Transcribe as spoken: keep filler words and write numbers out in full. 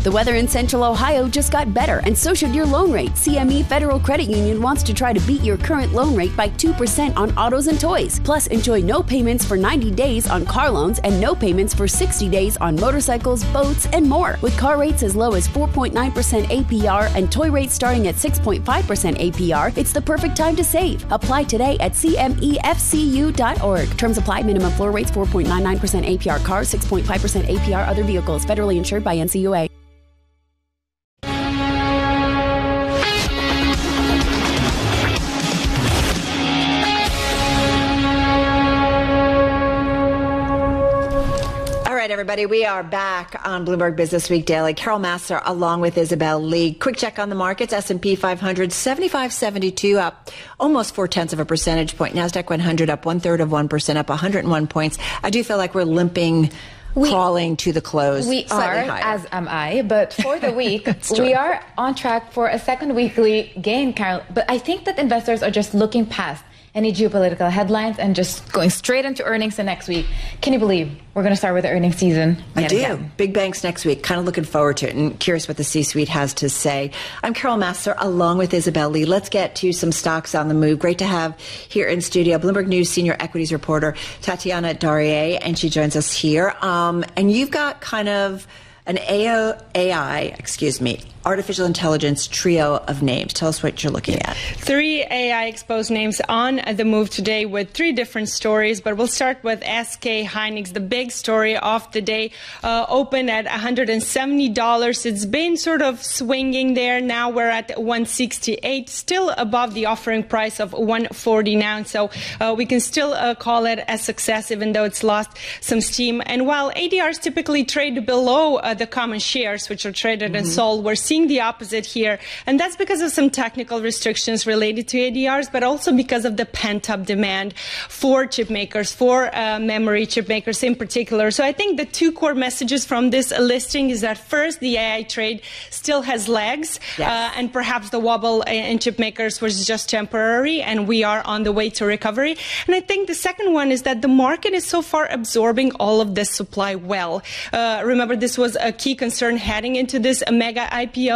The weather in Central Ohio just got better, and so should your loan rate. C M E Federal Credit Union wants to try to beat your current loan rate by two percent on autos and toys. Plus, enjoy no payments for ninety days on car loans and no payments for sixty days on motorcycles, boats, and more. With car rates as low as four point nine percent A P R and toy rates starting at six point five percent A P R, it's the perfect time to save. Apply today at C M E F C U dot org. Terms apply. Minimum floor rates four point nine nine percent A P R cars, six point five percent A P R other vehicles. Federally insured by N C U A. All right, everybody, we are back on Bloomberg Business Week Daily. Carol Massar along with Isabel Lee. Quick check on the markets. S and P five hundred, seventy-five seventy-two, up almost four-tenths of a percentage point. NASDAQ one hundred up one-third of one percent, up one hundred one points. I do feel like we're limping, we, crawling to the close. We are, higher. as am I. But for the week, we are on track for a second weekly gain, Carol. But I think that investors are just looking past any geopolitical headlines and just going straight into earnings the next week. Can you believe we're going to start with the earnings season? I do. Again. Big banks next week. Kind of looking forward to it and curious what the C-suite has to say. I'm Carol Massar along with Isabel Lee. Let's get to some stocks on the move. Great to have here in studio Bloomberg News senior equities reporter Tatiana Darrier, and she joins us here. Um, and you've got kind of an A I, excuse me, artificial intelligence trio of names. Tell us what you're looking at. Three A I exposed names on the move today with three different stories, but we'll start with S K Hynix, the big story of the day. Uh, opened at one hundred seventy dollars. It's been sort of swinging there. Now we're at one sixty-eight, still above the offering price of one forty-nine. So uh, we can still uh, call it a success, even though it's lost some steam. And while A D Rs typically trade below uh, the common shares, which are traded mm-hmm. and sold, we're seeing the opposite here. And that's because of some technical restrictions related to A D Rs, but also because of the pent-up demand for chip makers, for uh, memory chip makers in particular. So I think the two core messages from this listing is that first, the A I trade still has legs, yes. uh, and perhaps the wobble in chip makers was just temporary, and we are on the way to recovery. And I think the second one is that the market is so far absorbing all of this supply well. Uh, remember, this was a key concern heading into this mega I P O.